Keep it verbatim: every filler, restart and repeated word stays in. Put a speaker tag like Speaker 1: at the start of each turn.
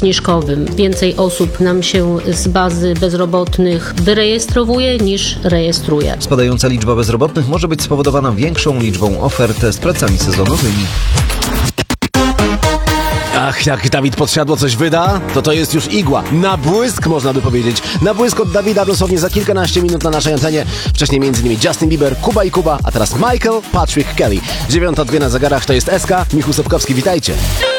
Speaker 1: zniżkowym. Więcej osób nam się z bazy bezrobotnych wyrejestrowuje niż rejestruje.
Speaker 2: Spadająca liczba bezrobotnych może być spowodowana większą liczbą ofert z pracami sezonowymi.
Speaker 3: Ach, jak Dawid Podsiadło coś wyda, to to jest już igła. Na błysk, można by powiedzieć. Na błysk od Dawida dosłownie za kilkanaście minut na naszej antenie. Wcześniej między innymi Justin Bieber, Kuba i Kuba, a teraz Michael Patrick Kelly. Dziewiąta dwie na zegarach, to jest S K. Michał Sobkowski, witajcie.